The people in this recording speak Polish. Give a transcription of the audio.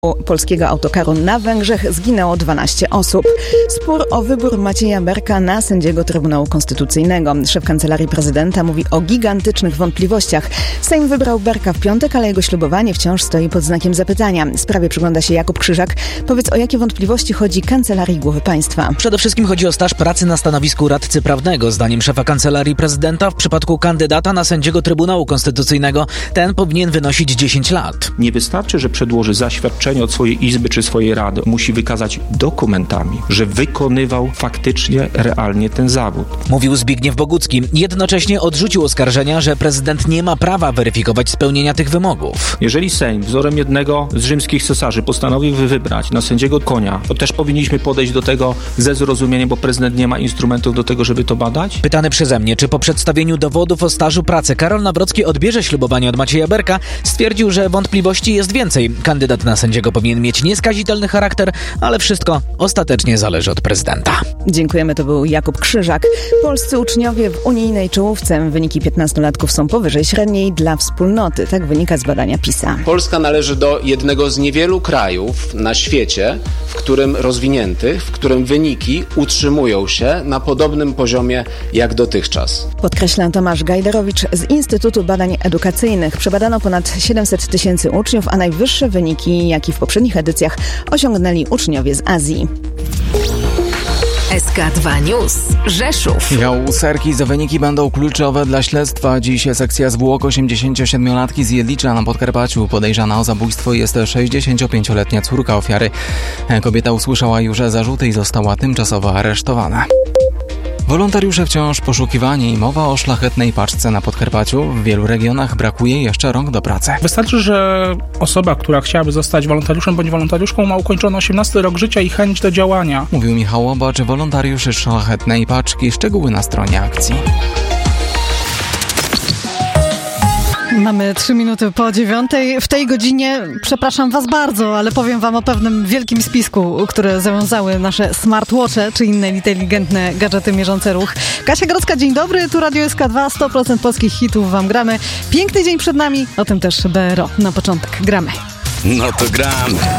polskiego autokaru na Węgrzech zginęło 12 osób. Spór o wybór Macieja Berka na sędziego Trybunału Konstytucyjnego. Szef Kancelarii Prezydenta mówi o gigantycznych wątpliwościach. Sejm wybrał Berka w piątek, ale jego ślubowanie wciąż stoi pod znakiem zapytania. Sprawie przygląda się Jakub Krzyżak. Powiedz, o jakie wątpliwości chodzi Kancelarii Głowy Państwa? Przede wszystkim chodzi o staż pracy na stanowisku radcy prawnego. Zdaniem szefa Kancelarii Prezydenta w przypadku kandydata na sędziego Trybunału Konstytucyjnego ten powinien wynosić 10 lat. Nie wystarczy, że przedłoży zaświadczenie od swojej izby czy swojej rady. Musi wykazać dokumentami, że wykonywał faktycznie, realnie ten zawód. Mówił Zbigniew Bogucki. Jednocześnie odrzucił oskarżenia, że prezydent nie ma prawa weryfikować spełnienia tych wymogów. Jeżeli Sejm wzorem jednego z rzymskich cesarzy postanowił wybrać na sędziego Konia, to też powinniśmy podejść do tego ze zrozumieniem, bo prezydent nie ma instrumentów do tego, żeby to badać? Pytany przeze mnie, czy po przedstawieniu dowodów o stażu pracy Karol Nawrocki odbierze ślubowanie od Macieja Berka, stwierdził, że wątpliwości jest więcej. Kandydat na sędziego powinien mieć nieskazitelny charakter, ale wszystko ostatecznie zależy od prezydenta. Dziękujemy, to był Jakub Krzyżak. Polscy uczniowie w unijnej czołówce. Wyniki 15-latków są powyżej średniej dla wspólnoty. Tak wynika z badania PISA. Polska należy do jednego z niewielu krajów na świecie, w którym wyniki utrzymują się na podobnym poziomie jak dotychczas. Podkreśla Tomasz Gajderowicz z Instytutu Badań Edukacyjnych. Przebadano ponad 700 tysięcy uczniów, a najwyższe wyniki, jak i w poprzednich edycjach, osiągnęli uczniowie z Azji. SK2 News. Rzeszów. Michał Userki, za wyniki będą kluczowe dla śledztwa. Dziś sekcja zwłok 87-latki z Jedlicza na Podkarpaciu. Podejrzana o zabójstwo jest 65-letnia córka ofiary. Kobieta usłyszała już zarzuty i została tymczasowo aresztowana. Wolontariusze wciąż poszukiwani i mowa o szlachetnej paczce na Podkarpaciu. W wielu regionach brakuje jeszcze rąk do pracy. Wystarczy, że osoba, która chciałaby zostać wolontariuszem bądź wolontariuszką, ma ukończony 18 rok życia i chęć do działania. Mówił Michał Łobacz, wolontariusz szlachetnej paczki. Szczegóły na stronie akcji. Mamy 3 minuty po 9:00. W tej godzinie przepraszam Was bardzo, ale powiem Wam o pewnym wielkim spisku, które zawiązały nasze smartwatche, czy inne inteligentne gadżety mierzące ruch. Kasia Grodzka, dzień dobry, tu Radio SK2, 100% polskich hitów Wam gramy. Piękny dzień przed nami, o tym też BRO. Na początek gramy. No to gramy.